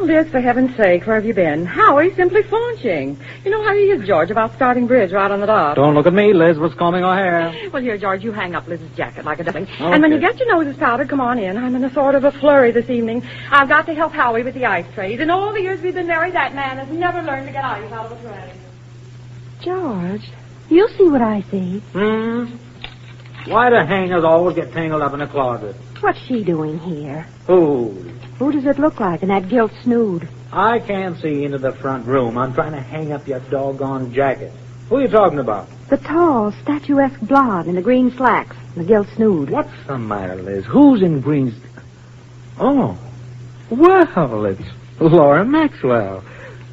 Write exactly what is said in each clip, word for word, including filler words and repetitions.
Oh, Liz, for heaven's sake, where have you been? Howie's simply flaunching. You know how he is, George, about starting bridge right on the dot. Don't look at me, Liz. What's combing our hair? Well, here, George, you hang up Liz's jacket like a duckling. Okay. And when you get your noses powdered, come on in. I'm in a sort of a flurry this evening. I've got to help Howie with the ice trays. In all the years we've been married, that man has never learned to get ice out of a tray. George, you see what I see. Hmm? Why do hangers always get tangled up in a closet? What's she doing here? Who? Who does it look like in that gilt snood? I can't see into the front room. I'm trying to hang up your doggone jacket. Who are you talking about? The tall, statuesque blonde in the green slacks and the gilt snood. What's the matter, Liz? Who's in green... Oh. Well, it's Laura Maxwell.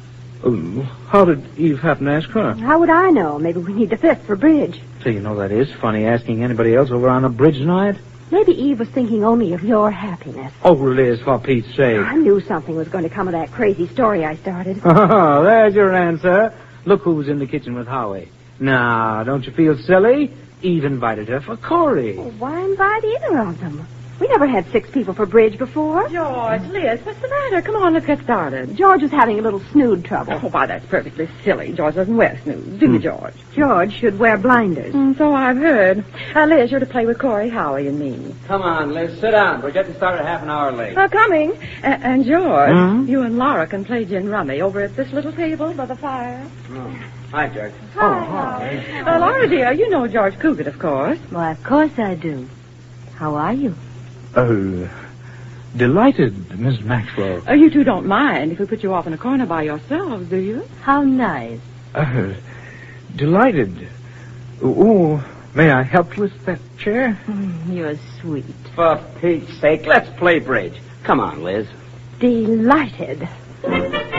Oh, how did Eve happen to ask her? How would I know? Maybe we need the fifth for bridge. So you know that is funny, asking anybody else over on a bridge night? Maybe Eve was thinking only of your happiness. Oh, Liz, for Pete's sake. I knew something was going to come of that crazy story I started. Oh, there's your answer. Look who's in the kitchen with Howie. Now, don't you feel silly? Eve invited her for Corey. Well, why invite either of them? We never had six people for bridge before. George, Liz, what's the matter? Come on, let's get started. George was having a little snood trouble. Oh, why, that's perfectly silly. George doesn't wear snoods, do you, George? George should wear blinders. Mm, so I've heard. Uh, Liz, you're to play with Corey, Howie, and me. Come on, Liz, sit down. We're getting started half an hour late. Uh, coming. A- and George, Hmm? you and Laura can play gin rummy over at this little table by the fire. Oh. Hi, George. Hi, Howie. Uh, Laura, dear, you know George Coogan, of course. Why, of course I do. How are you? Oh, delighted, Miss Maxwell. Uh, you two don't mind if we put you off in a corner by yourselves, do you? How nice. Uh, delighted. Oh, may I help you with that chair? Mm, you're sweet. For Pete's sake, let's play bridge. Come on, Liz. Delighted.